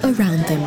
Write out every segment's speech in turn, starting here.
around them.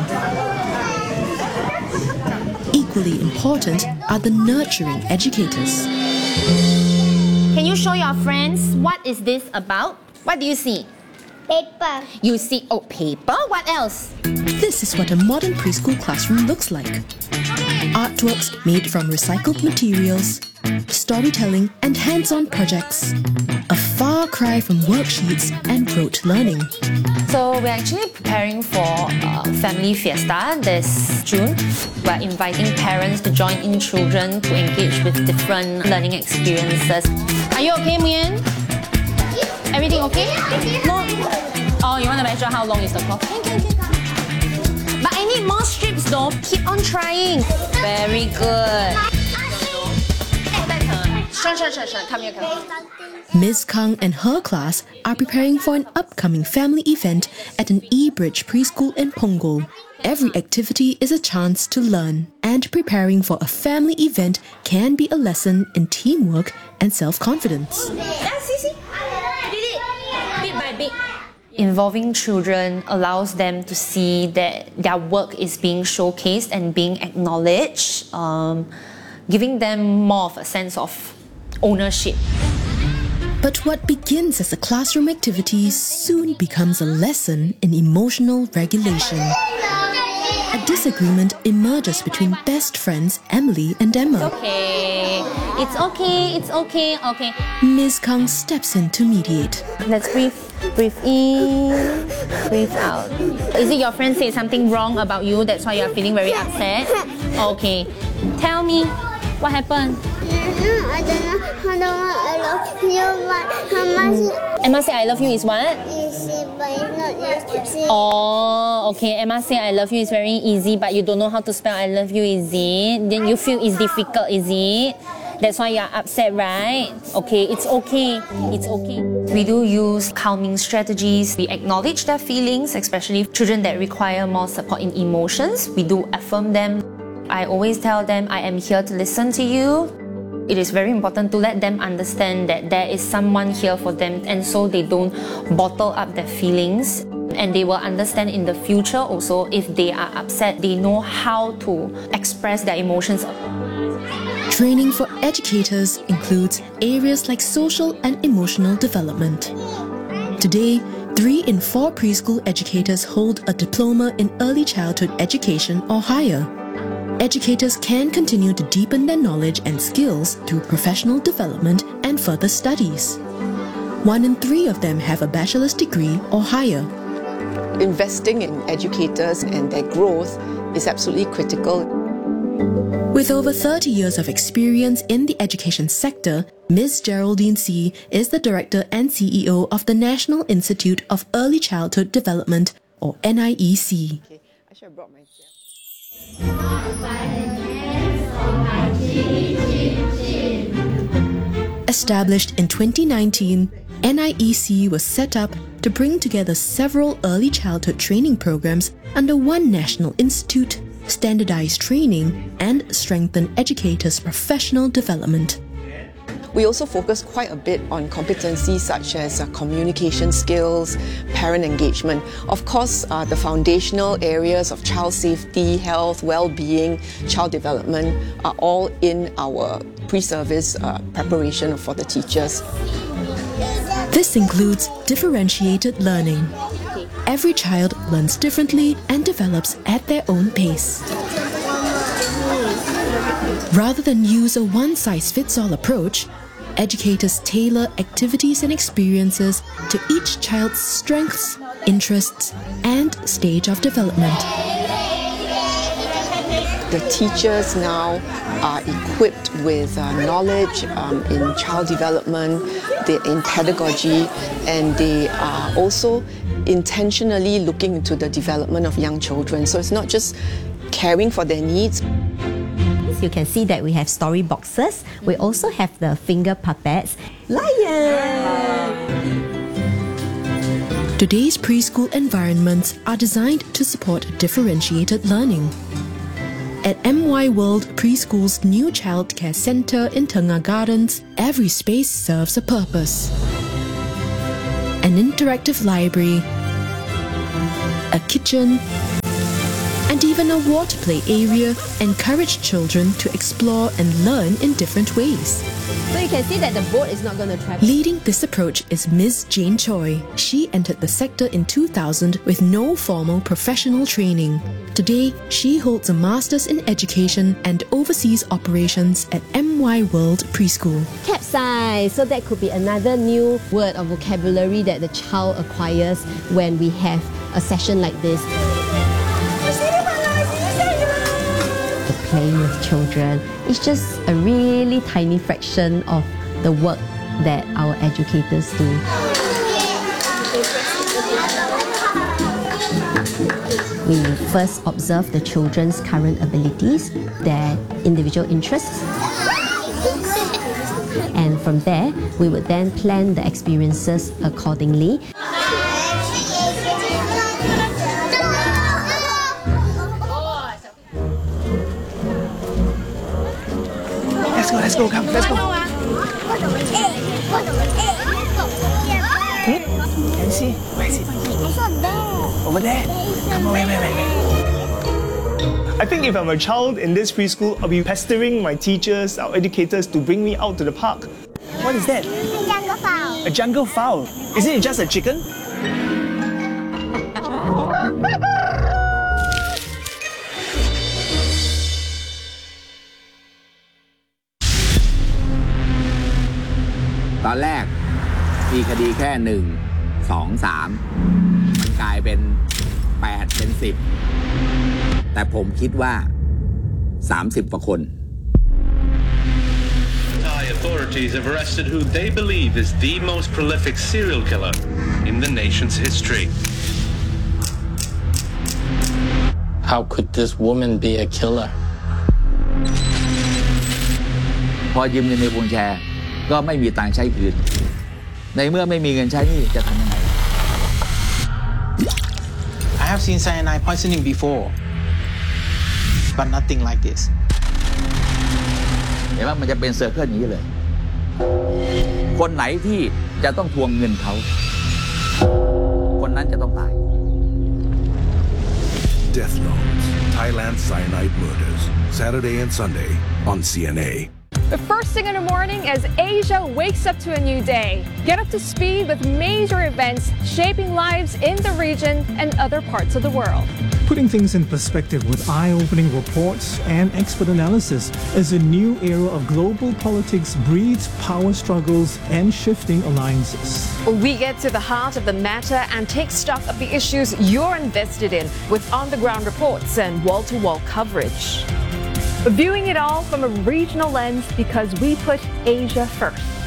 Equally important are the nurturing educators. Can you show your friends what is this about? What do you see? Paper. You see, paper. What else? This is what a modern preschool classroom looks like. Artworks made from recycled materials, storytelling and hands-on projects. A far cry from worksheets and rote learning. So we're actually preparing for Family Fiesta this June. We're inviting parents to join in children to engage with different learning experiences. Are you okay, Muyen? Everything okay? No? Oh, you want to measure how long is the cloth? But I need more strips though. Keep on trying. Very good. Come here. Ms. Kang and her class are preparing for an upcoming family event at an eBridge preschool in Punggol. Every activity is a chance to learn, and preparing for a family event can be a lesson in teamwork and self-confidence. Involving children allows them to see that their work is being showcased and being acknowledged, giving them more of a sense of ownership. But what begins as a classroom activity soon becomes a lesson in emotional regulation. A disagreement emerges between best friends Emily and Emma. It's okay. Ms. Kang steps in to mediate. Let's breathe. Breathe in, breathe out. Is it your friend said something wrong about you, that's why you're feeling very upset? Okay. Tell me, what happened? I don't know. I love you, but how much? Emma say I love you is what? Easy, but it's not easy. Oh, okay. Emma say I love you is very easy, but you don't know how to spell I love you, is it? Then you feel it's difficult, is it? That's why you're upset, right? Okay, it's okay. It's okay. We do use calming strategies. We acknowledge their feelings, especially children that require more support in emotions. We do affirm them. I always tell them, I am here to listen to you. It is very important to let them understand that there is someone here for them, and so they don't bottle up their feelings. And they will understand in the future also, if they are upset, they know how to express their emotions. Training for educators includes areas like social and emotional development. Today, 3 in 4 preschool educators hold a diploma in early childhood education or higher. Educators can continue to deepen their knowledge and skills through professional development and further studies. 1 in 3 of them have a bachelor's degree or higher. Investing in educators and their growth is absolutely critical. With over 30 years of experience in the education sector, Ms. Geraldine See is the Director and CEO of the National Institute of Early Childhood Development, or NIEC. Okay, I should have brought my chair. Established in 2019, NIEC was set up to bring together several early childhood training programs under one national institute, standardize training, and strengthen educators' professional development. We also focus quite a bit on competencies such as communication skills, parent engagement. Of course, the foundational areas of child safety, health, well-being, child development are all in our pre-service preparation for the teachers. This includes differentiated learning. Every child learns differently and develops at their own pace. Rather than use a one-size-fits-all approach, educators tailor activities and experiences to each child's strengths, interests, and stage of development. The teachers now are equipped with knowledge in child development, in pedagogy, and they are also intentionally looking into the development of young children. So it's not just caring for their needs. You can see that we have story boxes. We also have the finger puppets. Lion! Today's preschool environments are designed to support differentiated learning. At MY World Preschool's new childcare centre in Tengah Gardens, every space serves a purpose. An interactive library, a kitchen, And even a water play area encouraged children to explore and learn in different ways. So you can see that the boat is not going to travel. Leading this approach is Ms. Jane Choi. She entered the sector in 2000 with no formal professional training. Today, she holds a master's in education and overseas operations at MY World Preschool. Capsize. So that could be another new word or vocabulary that the child acquires when we have a session like this. Playing with children is just a really tiny fraction of the work that our educators do. We first observe the children's current abilities, their individual interests, and from there, we would then plan the experiences accordingly. Let's go, come, let's go. Can you see? Where is it? Over there. Come on, wait. I think if I'm a child in this preschool, I'll be pestering my teachers, our educators to bring me out to the park. What is that? A jungle fowl. A jungle fowl? Isn't it just a chicken? ตอนแรกมีคดีแค่1 2 3มันกลายเป็น8เป็น10แต่ผมคิดว่า30กว่าคน Thai authorities have arrested who they believe is the most prolific serial killer in the nation's history. How could this woman be a killer? พอยืมเงินในวงแชร์ก็ไม่มีตังค์ใช้คืนในเมื่อไม่มีเงินใช้นี่จะทำยังไง I have seen cyanide poisoning before, but nothing like this. เห็นว่ามันจะเป็นเซอร์เคิลอย่างนี้เลยคนไหนที่จะต้องทวงเงินเขาคนนั้นจะต้องตาย Death Notes, Thailand Cyanide Murders, Saturday and Sunday on CNA. The first thing in the morning as Asia wakes up to a new day. Get up to speed with major events shaping lives in the region and other parts of the world. Putting things in perspective with eye-opening reports and expert analysis as a new era of global politics breeds power struggles and shifting alliances. We get to the heart of the matter and take stock of the issues you're invested in with on-the-ground reports and wall-to-wall coverage. Viewing it all from a regional lens because we put Asia first.